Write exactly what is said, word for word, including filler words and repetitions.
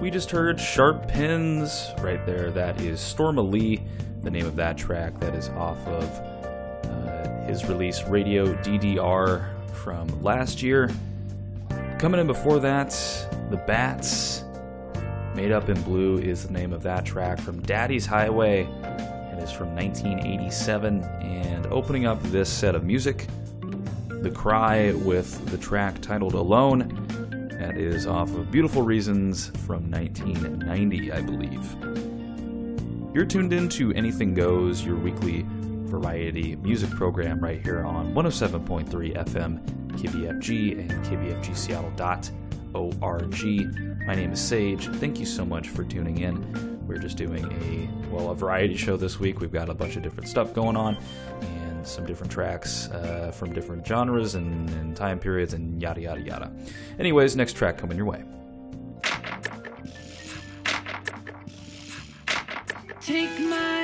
We just heard Sharp Pins right there. That is Storma Lee, the name of that track. That is off of uh, his release Radio D D R from last year. Coming in before that, The Bats, Made Up in Blue is the name of that track from Daddy's Highway. It is from nineteen eighty-seven. And opening up this set of music, The Cry with the track titled Alone. That is off of Beautiful Reasons from nineteen ninety, I believe. You're tuned in to Anything Goes, your weekly variety music program right here on one oh seven point three F M K B F G and K B F G Seattle dot org. My name is Sage. Thank you so much for tuning in. We're just doing a, well, a variety show this week. We've got a bunch of different stuff going on and some different tracks uh, from different genres and, and time periods and yada, yada, yada. Anyways, next track coming your way. Take my